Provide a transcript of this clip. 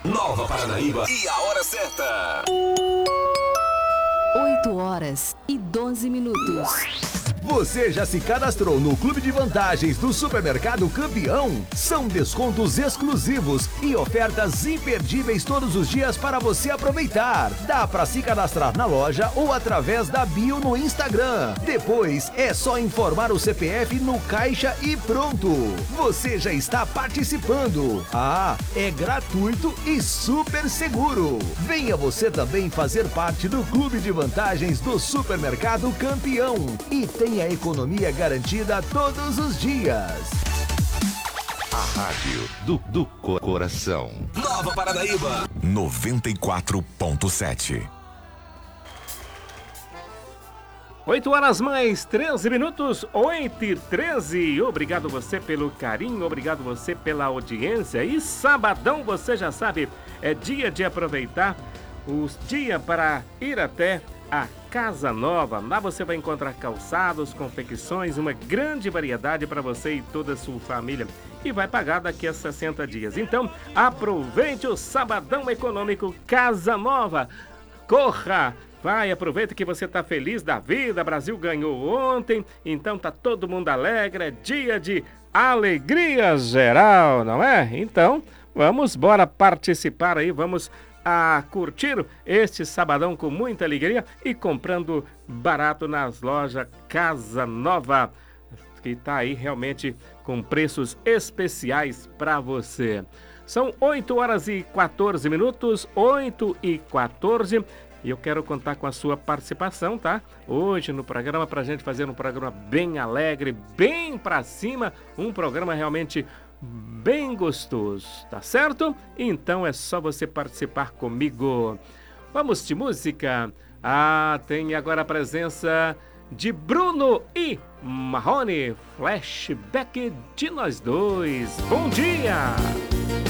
Nova Paranaíba e a hora certa. 8h12. Você já se cadastrou no Clube de Vantagens do Supermercado Campeão? São descontos exclusivos e ofertas imperdíveis todos os dias para você aproveitar. Dá para se cadastrar na loja ou através da bio no Instagram. Depois é só informar o CPF no caixa e pronto. Você já está participando. Ah, é gratuito e super seguro. Venha você também fazer parte do Clube de Vantagens do Supermercado Campeão e tem a economia garantida todos os dias. A rádio do coração. Nova Paranaíba 94.7. 8h mais 13, 8h13. Obrigado você pelo carinho, obrigado você pela audiência. E sabadão, você já sabe, é dia de aproveitar os dias para ir até a Casa Nova. Lá você vai encontrar calçados, confecções, uma grande variedade para você e toda a sua família. E vai pagar daqui a 60 dias. Então, aproveite o sabadão econômico Casa Nova. Corra! Vai, aproveita que você tá feliz da vida. Brasil ganhou ontem, então tá todo mundo alegre. É dia de alegria geral, não é? Então, vamos bora participar aí, vamos a curtir este sabadão com muita alegria e comprando barato nas lojas Casa Nova, que está aí realmente com preços especiais para você. São 8h14, 8h14, e eu quero contar com a sua participação, tá? Hoje no programa, para a gente fazer um programa bem alegre, bem para cima, um programa realmente bem gostoso, tá certo? Então é só você participar comigo. Vamos de música? Ah, tem agora a presença de Bruno e Marrone, flashback de nós dois. Bom dia!